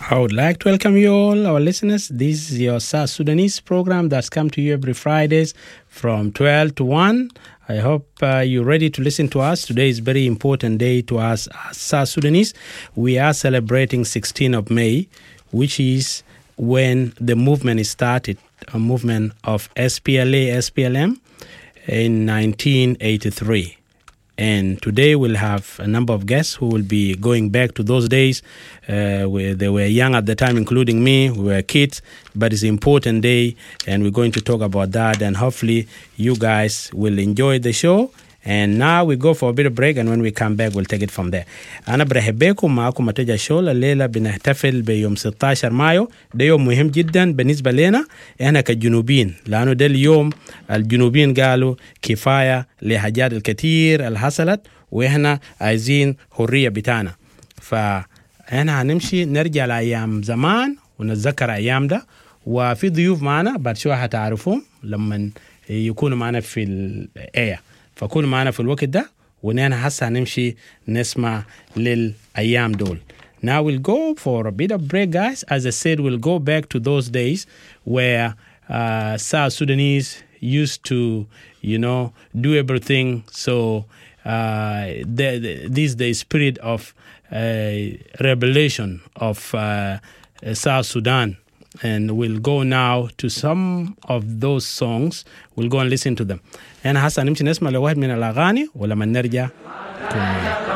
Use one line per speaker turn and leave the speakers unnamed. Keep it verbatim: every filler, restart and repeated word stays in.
I would like to welcome you all, our listeners. This is your South Sudanese program that's come to you every Fridays from twelve to one. I hope uh, you're ready to listen to us. Today is a very important day to us as South Sudanese. We are celebrating sixteenth of May, which is when the movement started, a movement of S P L A S P L M in nineteen eighty-three. And today we'll have a number of guests who will be going back to those days uh, where they were young at the time, including me. We were kids, but it's an important day, and we're going to talk about that. And hopefully you guys will enjoy the show. And now we go for a bit of break, and when we come back, we'll take it from there. أنا برحب بكم معكم متجا شول. الليلة بنحتفل بيوم ستة عشر مايو. ده يوم مهم جدا بالنسبة لنا إحنا كجنوبين، لأنه ده اليوم الجنوبين قالوا كفاية لحاجات الكثير اللي حصلت، وإحنا عايزين حرية بتاعنا. فإحنا هنمشي نرجع لأيام زمان ونتذكر أيام ده، وفي ضيوف معنا بعد شوية هتعرفهم لما يكونوا معنا في الآية. فكونوا معنا في الوقت ده، ونحن هسه هنمشي نسمع للأيام دول. Now we'll go for a bit of break, guys. As I said, we'll go back to those days where uh, South Sudanese used to, you know, do everything. So uh, the, the, this is the spirit of uh, revelation of uh, South Sudan. And we'll go now to some of those songs. We'll go and listen to them. أنا هسه نمشي نسمع لواحد من الأغاني ولما نرجع كنا.